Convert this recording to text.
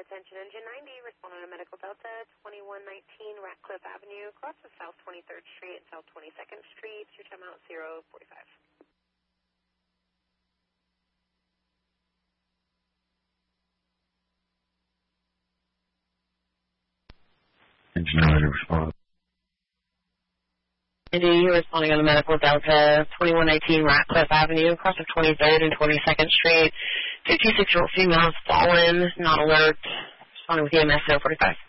Attention Engine 90, responding to Medical Delta, 2119 Ratcliffe Avenue, cross of South 23rd Street and South 22nd Street. Your timeout 045. Engine 90, respond. Indy, you're responding on the Medical Delta, 2119 Ratcliffe Avenue, cross of 23rd and 22nd Street. 56-year-old female has fallen, not alert. Responding with EMS 045.